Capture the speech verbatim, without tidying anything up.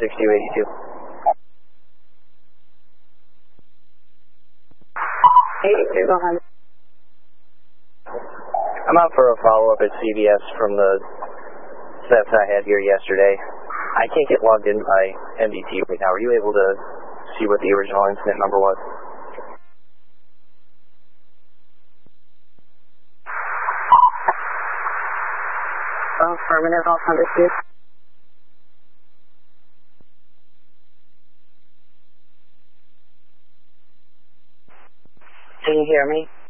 six two eight two. eighty-two, go ahead. I'm out for a follow-up at C V S from the theft I had here yesterday. I can't get logged in by M D T right now. Are you able to see what the original incident number was? Affirmative, I'll understood. Can you hear me?